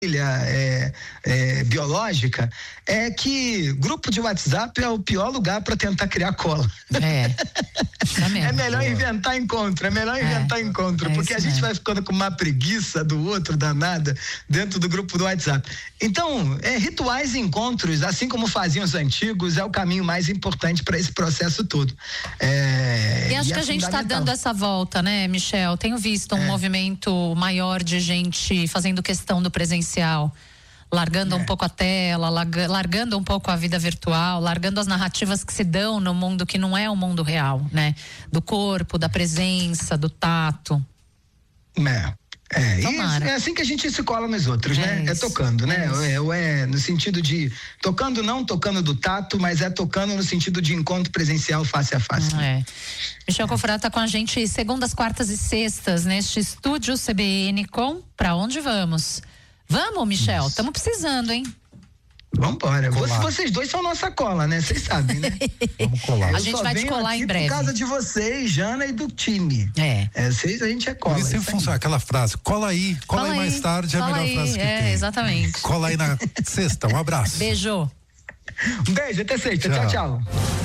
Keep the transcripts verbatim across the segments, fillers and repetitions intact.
É, é, biológica, é que grupo de WhatsApp é o pior lugar para tentar criar cola. É. É melhor inventar encontro, é melhor inventar é, encontro, é porque a gente mesmo. vai ficando com uma preguiça do outro danada dentro do grupo do WhatsApp. Então, é, rituais e encontros, assim como faziam os antigos, é o caminho mais importante para esse processo todo. É, e acho e que é a gente está dando essa volta, né, Michel? Tenho visto um é. movimento maior de gente fazendo questão do presencial. Largando é. um pouco a tela, largando um pouco a vida virtual, largando as narrativas que se dão no mundo que não é o mundo real, né? Do corpo, da presença, do tato. É. É, e é assim que a gente se cola nos outros, é né? Isso, é tocando, né? É, é, é no sentido de tocando, não tocando do tato, mas é tocando no sentido de encontro presencial face a face. É. Michel Cofrata tá com a gente segundas, quartas e sextas neste estúdio C B N com Pra Onde Vamos? Vamos, Michel, estamos precisando, hein? Vamos embora. Vocês dois são nossa cola, né? Vocês sabem, né? Vamos colar. A gente vai te colar em breve. Por causa de vocês, Jana, e do time. É. É, vocês, a gente é cola. Por isso sempre funciona aquela frase, cola aí, cola, cola aí mais tarde, é a melhor aí. frase que é, tem. Exatamente. Cola aí na sexta, um abraço. Beijo. Um beijo, até sexta. Tchau, tchau. tchau.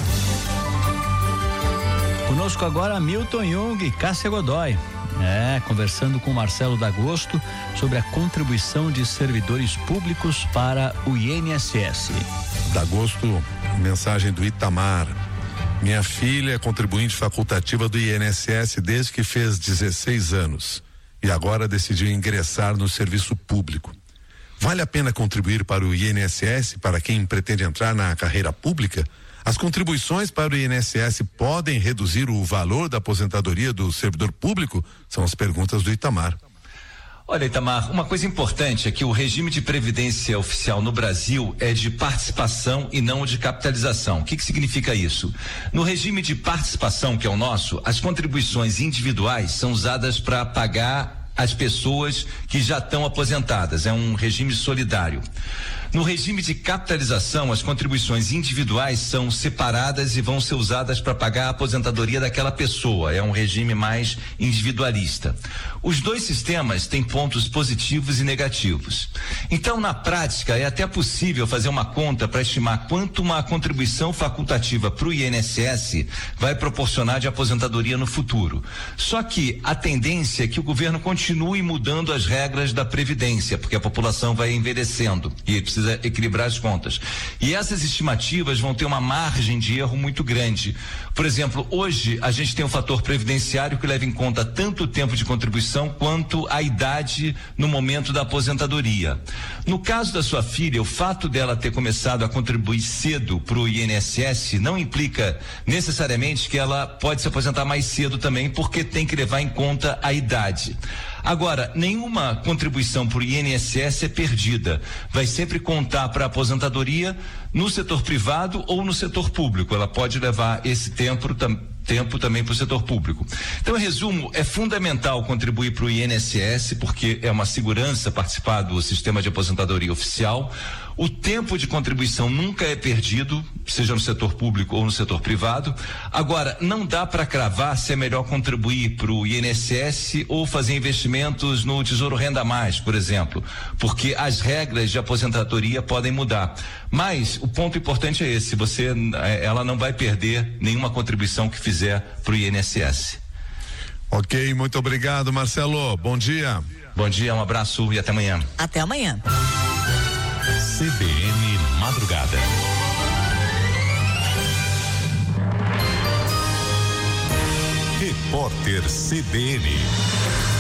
Conosco agora Milton Jung e Cássia Godoy. É, conversando com Marcelo D'Agosto sobre a contribuição de servidores públicos para o I N S S. D'Agosto, mensagem do Itamar. Minha filha é contribuinte facultativa do I N S S desde que fez dezesseis anos e agora decidiu ingressar no serviço público. Vale a pena contribuir para o I N S S para quem pretende entrar na carreira pública? As contribuições para o I N S S podem reduzir o valor da aposentadoria do servidor público? São as perguntas do Itamar. Olha, Itamar, uma coisa importante é que o regime de previdência oficial no Brasil é de participação e não de capitalização. O que que significa isso? No regime de participação, que é o nosso, as contribuições individuais são usadas para pagar as pessoas que já estão aposentadas. É um regime solidário. No regime de capitalização, as contribuições individuais são separadas e vão ser usadas para pagar a aposentadoria daquela pessoa. É um regime mais individualista. Os dois sistemas têm pontos positivos e negativos. Então, na prática, é até possível fazer uma conta para estimar quanto uma contribuição facultativa para o I N S S vai proporcionar de aposentadoria no futuro. Só que a tendência é que o governo continue mudando as regras da Previdência, porque a população vai envelhecendo e precisa equilibrar as contas. E essas estimativas vão ter uma margem de erro muito grande. Por exemplo, hoje a gente tem um fator previdenciário que leva em conta tanto o tempo de contribuição quanto a idade no momento da aposentadoria. No caso da sua filha, o fato dela ter começado a contribuir cedo para o I N S S não implica necessariamente que ela pode se aposentar mais cedo também, porque tem que levar em conta a idade. Agora, nenhuma contribuição para o I N S S é perdida. Vai sempre contar para a aposentadoria no setor privado ou no setor público. Ela pode levar esse tempo também. tempo também para o setor público. Então, em resumo, é fundamental contribuir para o I N S S, porque é uma segurança participar do sistema de aposentadoria oficial. O tempo de contribuição nunca é perdido, seja no setor público ou no setor privado. Agora, não dá para cravar se é melhor contribuir para o I N S S ou fazer investimentos no Tesouro Renda Mais, por exemplo, porque as regras de aposentadoria podem mudar. Mas o ponto importante é esse: você, ela não vai perder nenhuma contribuição que fizer para o I N S S. Ok, muito obrigado, Marcelo. Bom dia. Bom dia, um abraço e até amanhã. Até amanhã. C B N Madrugada. Repórter C B N.